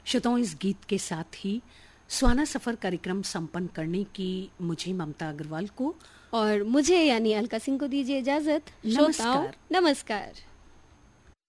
श्रोताओं, इस गीत के साथ ही सुहाना सफर कार्यक्रम संपन्न करने की मुझे ममता अग्रवाल को और मुझे यानी अलका सिंह को दीजिए इजाजत। नमस्कार। नमस्कार।